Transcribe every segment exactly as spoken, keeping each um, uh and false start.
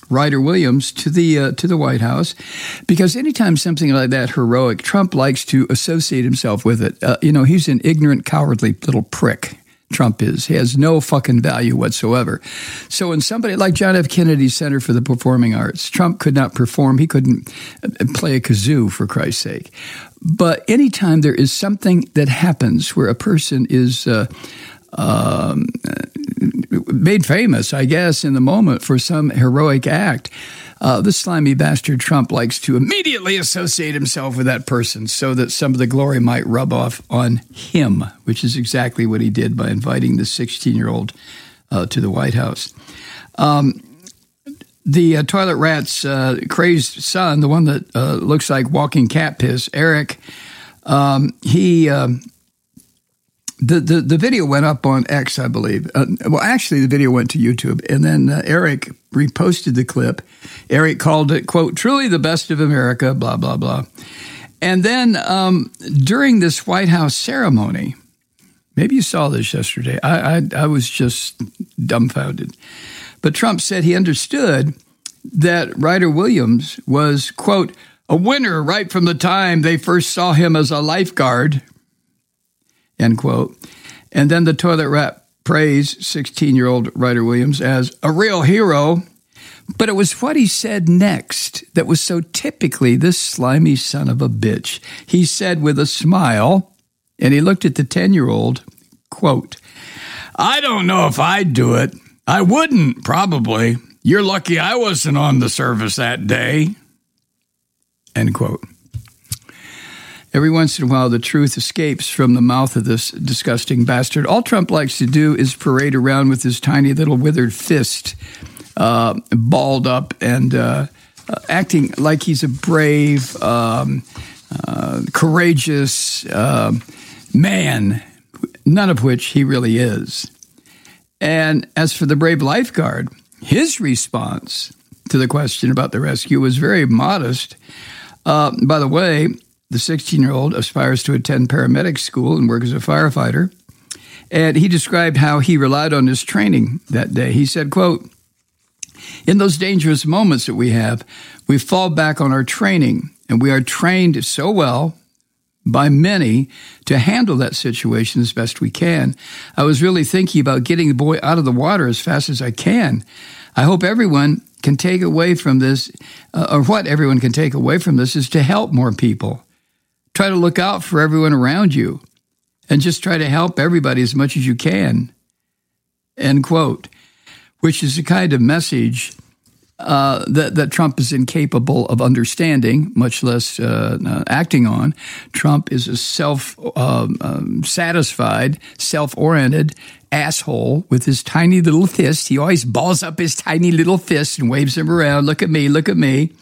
Ryder Williams to the uh, to the White House, because anytime something like that heroic, Trump likes to associate himself with it. Uh, you know, he's an ignorant, cowardly little prick. Trump is. He has no fucking value whatsoever. So when somebody like John F. Kennedy Center for the Performing Arts, Trump could not perform. He couldn't play a kazoo, for Christ's sake. But anytime there is something that happens where a person is uh, um, made famous, I guess, in the moment for some heroic act, Uh, the slimy bastard Trump likes to immediately associate himself with that person so that some of the glory might rub off on him, which is exactly what he did by inviting the sixteen-year-old uh, to the White House. Um, the uh, toilet rat's uh, crazed son, the one that uh, looks like walking cat piss, Eric, um, he... Um, The, the the video went up on X, I believe. Uh, well, actually, the video went to YouTube, and then uh, Eric reposted the clip. Eric called it, quote, truly the best of America, blah, blah, blah. And then um, during this White House ceremony, maybe you saw this yesterday, I, I, I was just dumbfounded. But Trump said he understood that Ryder Williams was, quote, a winner right from the time they first saw him as a lifeguard, end quote. And then the toilet rat praised sixteen-year-old Ryder Williams as a real hero. But it was what he said next that was so typically this slimy son of a bitch. He said with a smile, and he looked at the ten-year-old, quote, I don't know if I'd do it. I wouldn't, probably. You're lucky I wasn't on the service that day, end quote. Every once in a while, the truth escapes from the mouth of this disgusting bastard. All Trump likes to do is parade around with his tiny little withered fist, uh, balled up and uh, uh, acting like he's a brave, um, uh, courageous uh, man, none of which he really is. And as for the brave lifeguard, his response to the question about the rescue was very modest. Uh, by the way, the sixteen-year-old aspires to attend paramedic school and work as a firefighter. And he described how he relied on his training that day. He said, quote, in those dangerous moments that we have, we fall back on our training, and we are trained so well by many to handle that situation as best we can. I was really thinking about getting the boy out of the water as fast as I can. I hope everyone can take away from this, uh, or what everyone can take away from this is to help more people. Try to look out for everyone around you and just try to help everybody as much as you can, end quote, which is the kind of message uh, that, that Trump is incapable of understanding, much less uh, uh, acting on. Trump is a self-satisfied, um, um, self-oriented asshole with his tiny little fist. He always balls up his tiny little fist and waves them around. Look at me, look at me.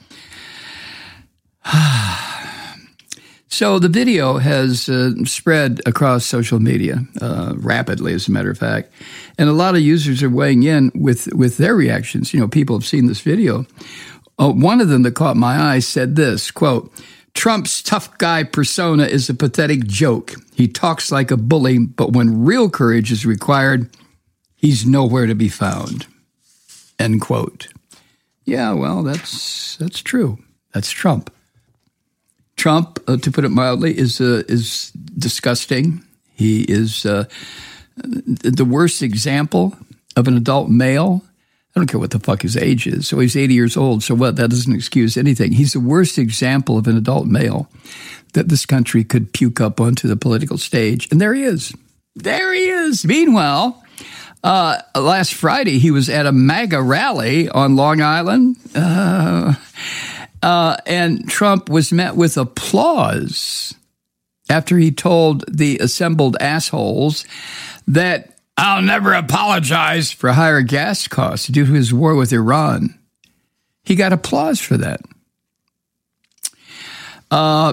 So the video has uh, spread across social media uh, rapidly, as a matter of fact. And a lot of users are weighing in with, with their reactions. You know, people have seen this video. Uh, one of them that caught my eye said this, quote, Trump's tough guy persona is a pathetic joke. He talks like a bully, but when real courage is required, he's nowhere to be found, end quote. Yeah, well, that's that's true. That's Trump. Trump, uh, to put it mildly, is uh, is disgusting. He is uh, the worst example of an adult male. I don't care what the fuck his age is. So he's eighty years old. So what? That doesn't excuse anything. He's the worst example of an adult male that this country could puke up onto the political stage. And there he is. There he is. Meanwhile, uh, last Friday, he was at a MAGA rally on Long Island. Uh Uh, and Trump was met with applause after he told the assembled assholes that I'll never apologize for higher gas costs due to his war with Iran. He got applause for that. Uh,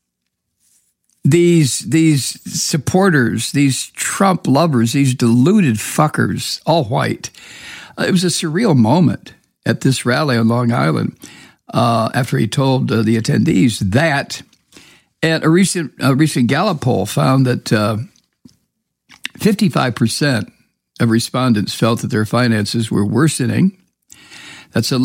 these, these supporters, these Trump lovers, these deluded fuckers, all white. Uh, it was a surreal moment at this rally on Long Island. Uh, after he told uh, the attendees that, and a recent a recent Gallup poll found that uh, fifty-five percent of respondents felt that their finances were worsening. That's a